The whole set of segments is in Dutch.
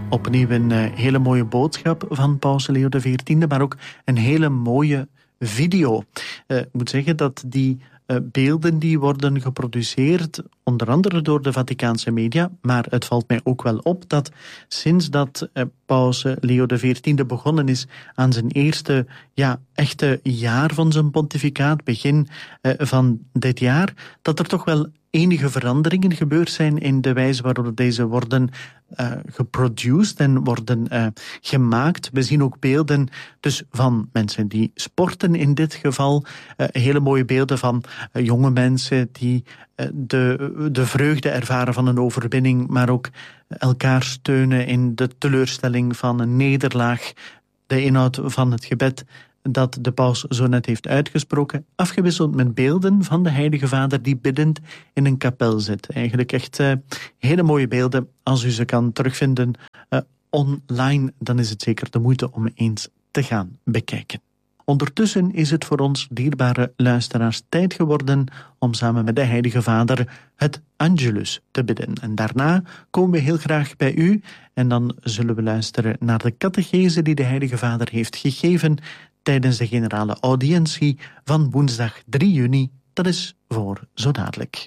Opnieuw een hele mooie boodschap van Paus Leo XIV, maar ook een hele mooie video. Ik moet zeggen dat die beelden die worden geproduceerd, onder andere door de Vaticaanse media, maar het valt mij ook wel op dat sinds dat Paus Leo XIV begonnen is aan zijn eerste echte jaar van zijn pontificaat, begin van dit jaar, dat er toch wel enige veranderingen gebeurd zijn in de wijze waarop deze worden geproduced en worden gemaakt. We zien ook beelden dus van mensen die sporten in dit geval. Hele mooie beelden van jonge mensen die de vreugde ervaren van een overwinning, maar ook elkaar steunen in de teleurstelling van een nederlaag. De inhoud van het gebed dat de paus zo net heeft uitgesproken, afgewisseld met beelden van de Heilige Vader die biddend in een kapel zit. Eigenlijk echt hele mooie beelden. Als u ze kan terugvinden online, dan is het zeker de moeite om eens te gaan bekijken. Ondertussen is het voor ons dierbare luisteraars tijd geworden om samen met de Heilige Vader het Angelus te bidden. En daarna komen we heel graag bij u en dan zullen we luisteren naar de catechese die de Heilige Vader heeft gegeven tijdens de generale audiëntie van woensdag 3 juni. Dat is voor zo dadelijk.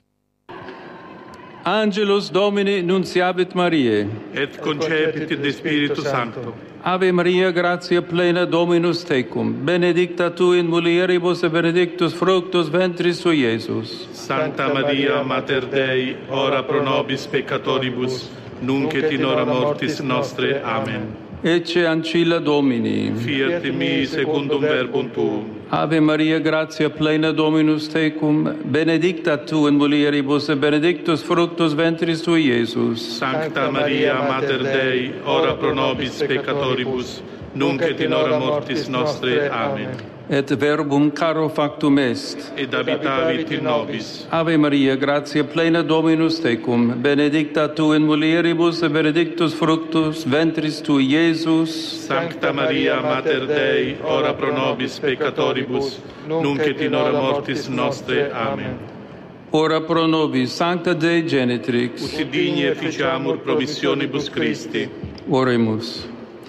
Angelus Domini nunciabit Mariae. Et concepit in Spiritu Sancto. Ave Maria, gratia plena, Dominus tecum. Benedicta tu in mulieribus et benedictus fructus ventris sui, Iesus. Sancta Maria, Mater Dei, ora pro nobis peccatoribus, nunc et in hora mortis nostre. Amen. Ecce ancilla Domini. Fiat in mi secundum verbum tuum. Ave Maria, gratia plena, Dominus tecum. Benedicta tu in mulieribus et benedictus fructus ventris tui, Iesus. Sancta Maria, Mater Dei, ora pro nobis peccatoribus, nunc et in hora mortis nostre. Amen. Et verbum caro factum est. Et habitavit in nobis. Ave Maria, gratia plena, Dominus tecum. Benedicta tu in mulieribus et benedictus fructus ventris tui, Iesus. Sancta Maria, Mater Dei, ora pro nobis peccatoribus, nunc et in hora mortis nostre. Amen. Ora pro nobis, Sancta Dei Genitrix. Ut digni efficiamur promissionibus Christi. Oremus.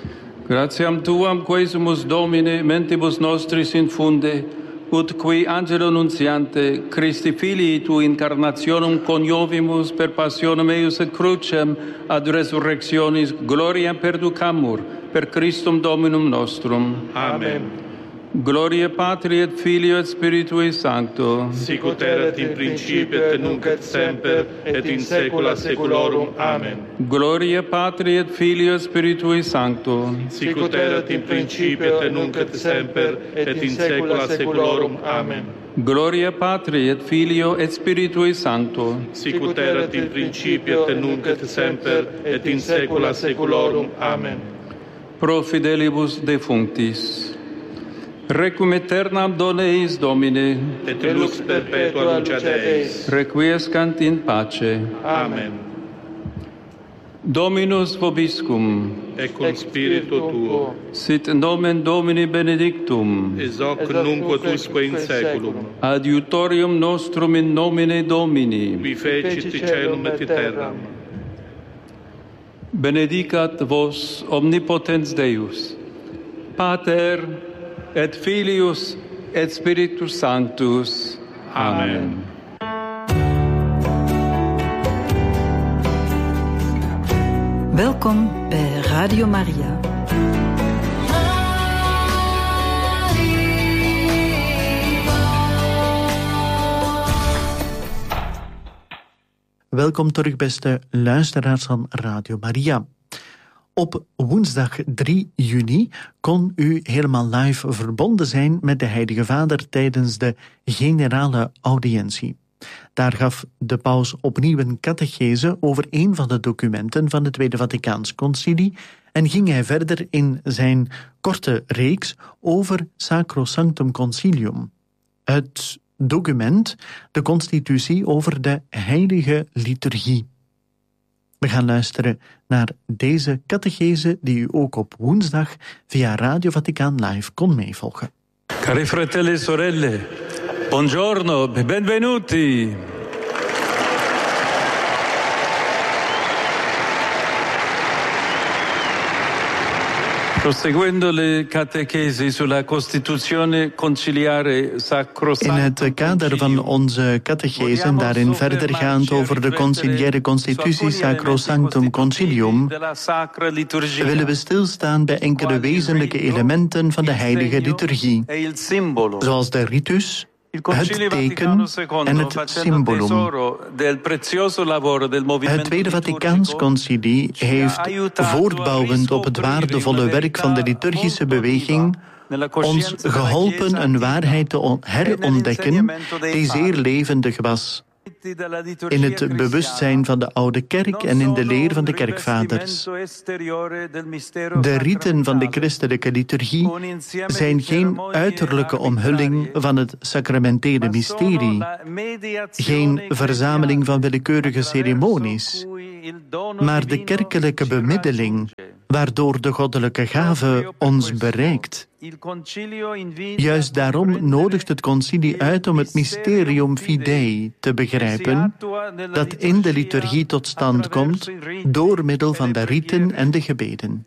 Gratiam Tuam quesumus Domine mentibus nostris infunde, ut qui angelo nuntiante Christi Filii tu incarnationum coniovimus per passionem eius et crucem ad resurrectionis gloriam perducamur per Christum Dominum nostrum. Amen. Gloria Patri et Filio et Spiritui Sancto. Sic ut erat in principio et nunc et semper et in saecula saeculorum. Amen. Gloria Patri et Filio et Spiritui Sancto. Sic ut erat in principio et nunc et semper et in saecula saeculorum. Amen. Gloria Patri et Filio et Spiritui Sancto. Sic ut erat in principio et nunc et semper et in saecula saeculorum. Amen. Pro fidelibus defunctis. Requiem aeternam dona eis, Domine. Et lux perpetua luce eis. Requiescant in pace. Amen. Dominus vobiscum. Et cum spiritu tuo. Sit nomen Domini benedictum. Ex hoc nunc ut usque in saeculum. Adiutorium nostrum in nomine Domini. Qui fecit caelum et terram. Benedicat vos omnipotens Deus, Pater et Filius et Spiritus Sanctus. Amen. Welkom bij Radio Maria. Welkom terug, beste luisteraars van Radio Maria. Op woensdag 3 juni kon u helemaal live verbonden zijn met de Heilige Vader tijdens de generale audiëntie. Daar gaf de paus opnieuw een catechese over een van de documenten van het Tweede Vaticaans Concilie en ging hij verder in zijn korte reeks over Sacrosanctum Concilium. Het document, de constitutie over de heilige liturgie. We gaan luisteren naar deze catechese die u ook op woensdag via Radio Vaticaan Live kon meevolgen. Cari fratelli e sorelle, buongiorno, benvenuti. Proseguendo le catechesi sulla Costituzione Conciliare In Sacrosanctum het kader van onze catechese, daarin verdergaand over de conciliaire constitutie Sacrosanctum Concilium, willen we stilstaan bij enkele wezenlijke elementen van de heilige liturgie, zoals de ritus, het teken en het symbolum. Het Tweede Vaticaans Concilie heeft, voortbouwend op het waardevolle werk van de liturgische beweging, ons geholpen een waarheid te herontdekken die zeer levendig was in het bewustzijn van de oude kerk en in de leer van de kerkvaders. De riten van de christelijke liturgie zijn geen uiterlijke omhulling van het sacramentele mysterie, geen verzameling van willekeurige ceremonies, maar de kerkelijke bemiddeling, waardoor de goddelijke gave ons bereikt. Juist daarom nodigt het concilie uit om het mysterium fidei te begrijpen, dat in de liturgie tot stand komt door middel van de riten en de gebeden.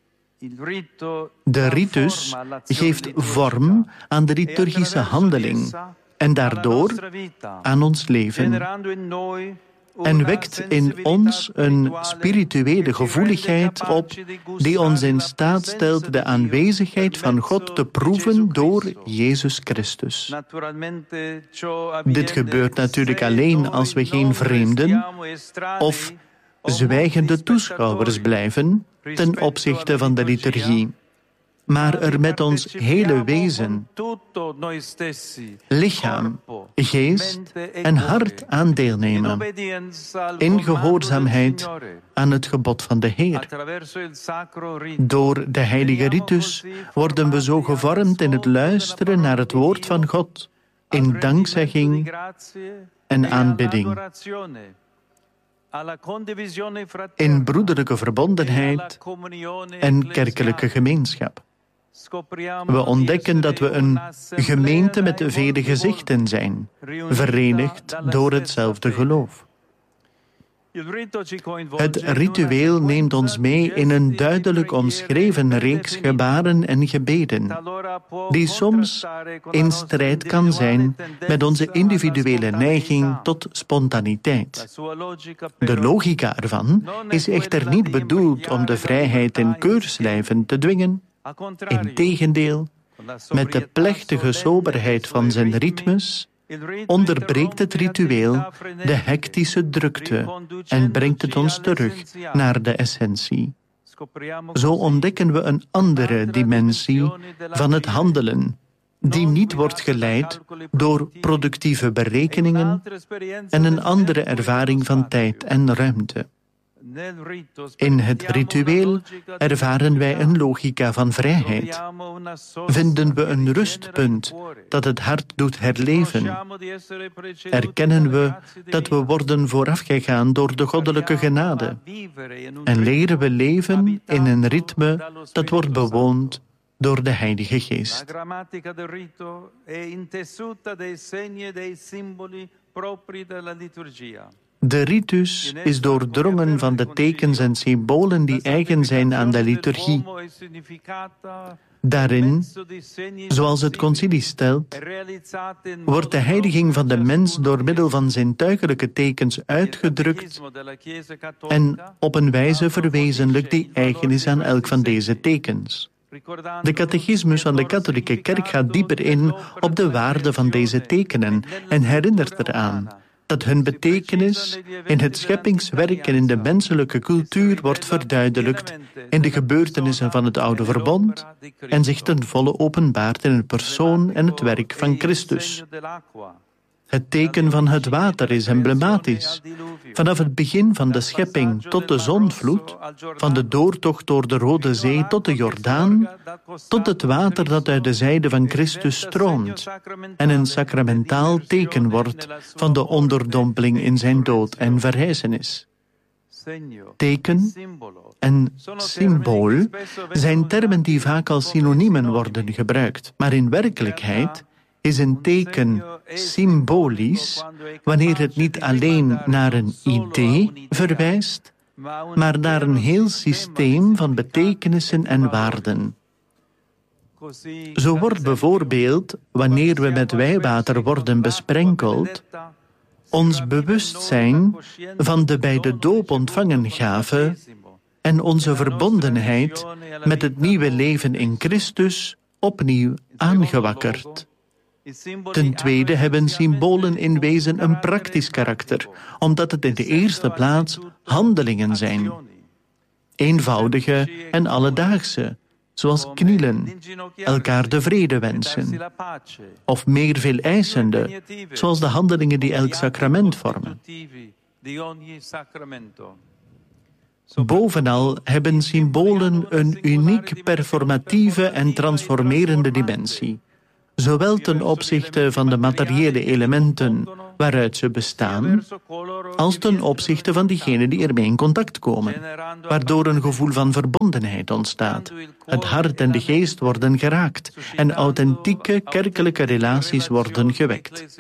De ritus geeft vorm aan de liturgische handeling en daardoor aan ons leven, en wekt in ons een spirituele gevoeligheid op die ons in staat stelt de aanwezigheid van God te proeven door Jezus Christus. Dit gebeurt natuurlijk alleen als we geen vreemden of zwijgende toeschouwers blijven ten opzichte van de liturgie, maar er met ons hele wezen, lichaam, geest en hart aan deelnemen, in gehoorzaamheid aan het gebod van de Heer. Door de heilige ritus worden we zo gevormd in het luisteren naar het woord van God, in dankzegging en aanbidding, in broederlijke verbondenheid en kerkelijke gemeenschap. We ontdekken dat we een gemeente met vele gezichten zijn, verenigd door hetzelfde geloof. Het ritueel neemt ons mee in een duidelijk omschreven reeks gebaren en gebeden, die soms in strijd kan zijn met onze individuele neiging tot spontaniteit. De logica ervan is echter niet bedoeld om de vrijheid in keurslijven te dwingen. Integendeel, met de plechtige soberheid van zijn ritmes onderbreekt het ritueel de hectische drukte en brengt het ons terug naar de essentie. Zo ontdekken we een andere dimensie van het handelen, die niet wordt geleid door productieve berekeningen en een andere ervaring van tijd en ruimte. In het ritueel ervaren wij een logica van vrijheid. Vinden we een rustpunt dat het hart doet herleven. Erkennen we dat we worden voorafgegaan door de goddelijke genade. En leren we leven in een ritme dat wordt bewoond door de Heilige Geest. De ritus is doordrongen van de tekens en symbolen die eigen zijn aan de liturgie. Daarin, zoals het concilie stelt, wordt de heiliging van de mens door middel van zintuigelijke tekens uitgedrukt en op een wijze verwezenlijkt die eigen is aan elk van deze tekens. De catechismus van de katholieke kerk gaat dieper in op de waarde van deze tekenen en herinnert eraan dat hun betekenis in het scheppingswerk en in de menselijke cultuur wordt verduidelijkt in de gebeurtenissen van het Oude Verbond en zich ten volle openbaart in het persoon en het werk van Christus. Het teken van het water is emblematisch. Vanaf het begin van de schepping tot de zondvloed, van de doortocht door de Rode Zee tot de Jordaan, tot het water dat uit de zijde van Christus stroomt en een sacramentaal teken wordt van de onderdompeling in zijn dood en verrijzenis. Teken en symbool zijn termen die vaak als synoniemen worden gebruikt, maar in werkelijkheid is een teken symbolisch wanneer het niet alleen naar een idee verwijst, maar naar een heel systeem van betekenissen en waarden. Zo wordt bijvoorbeeld, wanneer we met wijwater worden besprenkeld, ons bewustzijn van de bij de doop ontvangen gave en onze verbondenheid met het nieuwe leven in Christus opnieuw aangewakkerd. Ten tweede hebben symbolen in wezen een praktisch karakter, omdat het in de eerste plaats handelingen zijn. Eenvoudige en alledaagse, zoals knielen, elkaar de vrede wensen. Of meer veel eisende, zoals de handelingen die elk sacrament vormen. Bovenal hebben symbolen een uniek performatieve en transformerende dimensie. Zowel ten opzichte van de materiële elementen waaruit ze bestaan, als ten opzichte van diegenen die ermee in contact komen, waardoor een gevoel van verbondenheid ontstaat. Het hart en de geest worden geraakt en authentieke kerkelijke relaties worden gewekt.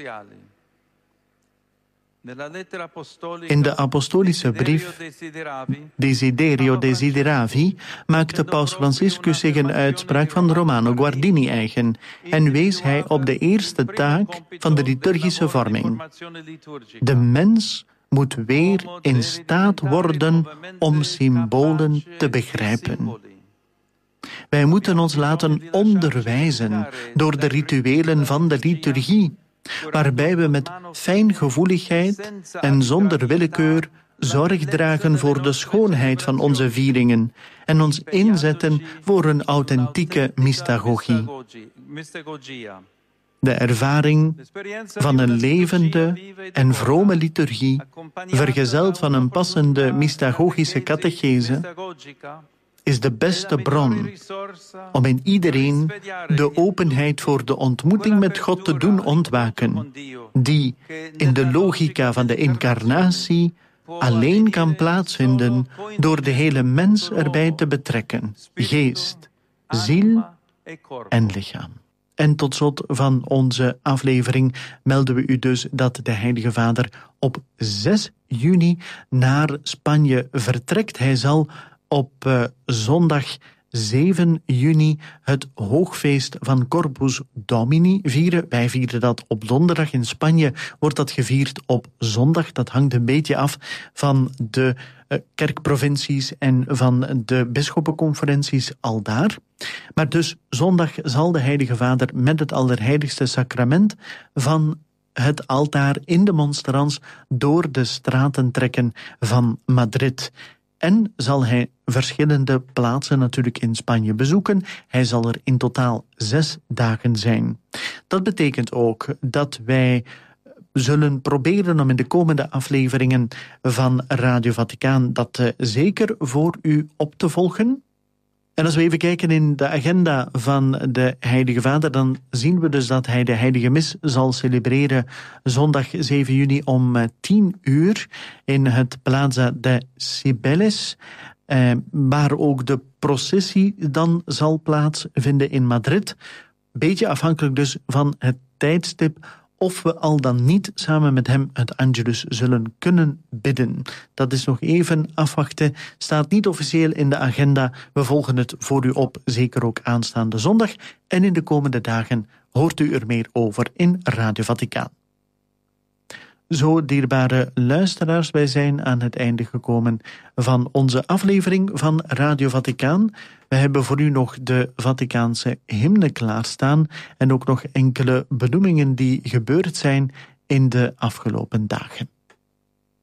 In de apostolische brief Desiderio Desideravi maakte Paus Franciscus zich een uitspraak van Romano Guardini eigen en wees hij op de eerste taak van de liturgische vorming. De mens moet weer in staat worden om symbolen te begrijpen. Wij moeten ons laten onderwijzen door de rituelen van de liturgie, waarbij we met fijngevoeligheid en zonder willekeur zorg dragen voor de schoonheid van onze vieringen en ons inzetten voor een authentieke mystagogie. De ervaring van een levende en vrome liturgie, vergezeld van een passende mystagogische catechese, is de beste bron om in iedereen de openheid voor de ontmoeting met God te doen ontwaken, die in de logica van de incarnatie alleen kan plaatsvinden door de hele mens erbij te betrekken, geest, ziel en lichaam. En tot slot van onze aflevering melden we u dus dat de Heilige Vader op 6 juni naar Spanje vertrekt. Hij zal op zondag 7 juni het hoogfeest van Corpus Domini vieren. Wij vieren dat op donderdag. In Spanje wordt dat gevierd op zondag. Dat hangt een beetje af van de kerkprovincies en van de bisschoppenconferenties aldaar. Maar dus zondag zal de Heilige Vader met het Allerheiligste Sacrament van het altaar in de monstrans door de straten trekken van Madrid. En zal hij verschillende plaatsen natuurlijk in Spanje bezoeken. Hij zal er in totaal 6 dagen zijn. Dat betekent ook dat wij zullen proberen om in de komende afleveringen van Radio Vaticaan dat zeker voor u op te volgen. En als we even kijken in de agenda van de Heilige Vader, dan zien we dus dat hij de Heilige Mis zal celebreren zondag 7 juni om 10 uur in het Plaza de Cibeles, waar ook de processie dan zal plaatsvinden in Madrid. Beetje afhankelijk dus van het tijdstip of we al dan niet samen met hem het Angelus zullen kunnen bidden. Dat is nog even afwachten. Staat niet officieel in de agenda. We volgen het voor u op, zeker ook aanstaande zondag. En in de komende dagen hoort u er meer over in Radio Vaticaan. Zo, dierbare luisteraars, wij zijn aan het einde gekomen van onze aflevering van Radio Vaticaan. We hebben voor u nog de Vaticaanse hymne klaarstaan en ook nog enkele benoemingen die gebeurd zijn in de afgelopen dagen.